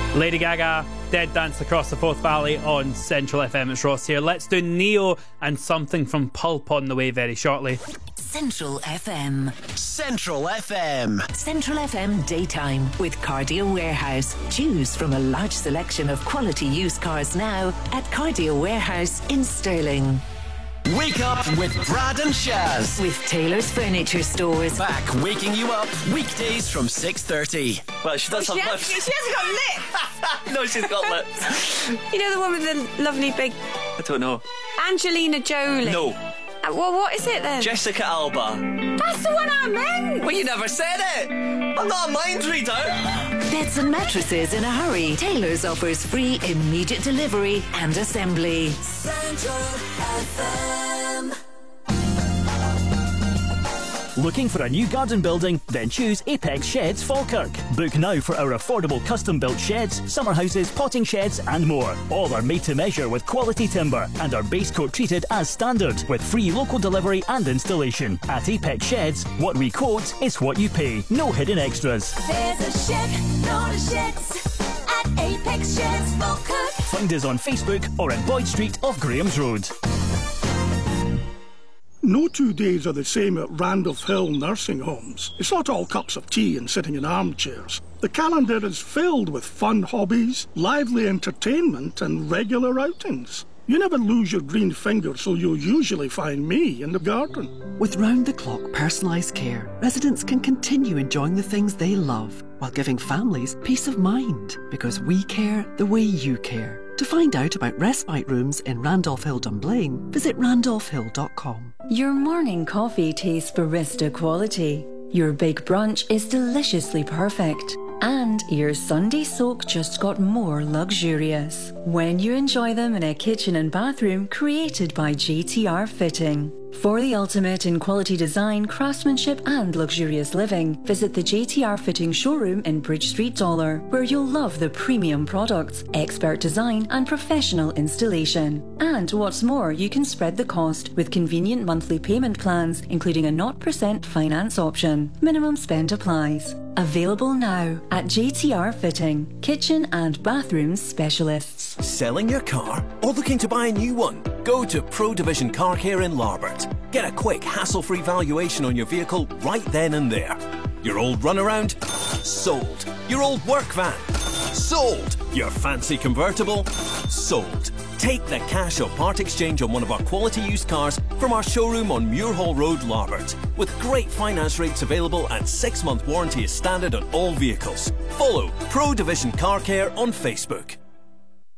Lady Gaga, Dead Dance Across the Forth Valley on Central FM. It's Ross here. Let's do Neo and something from Pulp on the way very shortly. Central FM. Central FM. Central FM Daytime with Cardio Warehouse. Choose from a large selection of quality used cars now at Cardio Warehouse in Stirling. Wake up with Brad and Shaz. With Taylor's Furniture Stores. Back waking you up weekdays from 6:30. Well, she does have lips. She hasn't got lips. No, she's got lips. You know the one with the lovely big... I don't know. Angelina Jolie. No. Well, what is it then? Jessica Alba. That's the one I meant. Well, you never said it. I'm not a mind reader. Beds and mattresses in a hurry. Taylor's offers free immediate delivery and assembly. Central FM. Looking for a new garden building? Then choose Apex Sheds Falkirk. Book now for our affordable custom-built sheds, summer houses, potting sheds and more. All are made to measure with quality timber and are base coat treated as standard with free local delivery and installation. At Apex Sheds, what we quote is what you pay. No hidden extras. There's a shed, load of sheds at Apex Sheds Falkirk. Find us on Facebook or in Boyd Street off Graham's Road. No 2 days are the same at Randolph Hill nursing homes. It's not all cups of tea and sitting in armchairs. The calendar is filled with fun hobbies, lively entertainment and regular outings. You never lose your green finger, so you'll usually find me in the garden. With round-the-clock personalised care, residents can continue enjoying the things they love while giving families peace of mind, because we care the way you care. To find out about respite rooms in Randolph Hill Dunblane, visit randolphhill.com. Your morning coffee tastes barista quality. Your big brunch is deliciously perfect. And your Sunday soak just got more luxurious when you enjoy them in a kitchen and bathroom created by JTR Fitting. For the ultimate in quality design, craftsmanship and luxurious living, visit the JTR Fitting showroom in Bridge Street Dollar, where you'll love the premium products, expert design and professional installation. And what's more, you can spread the cost with convenient monthly payment plans, including a 0% finance option. Minimum spend applies. Available now at JTR Fitting, kitchen and bathroom specialists. Selling your car or looking to buy a new one? Go to Pro Division Car Care in Larbert. Get a quick, hassle-free valuation on your vehicle right then and there. Your old runaround? Sold. Your old work van? Sold. Your fancy convertible? Sold. Take the cash or part exchange on one of our quality used cars from our showroom on Muirhall Road, Larbert. With great finance rates available and 6-month warranty is standard on all vehicles. Follow Pro Division Car Care on Facebook.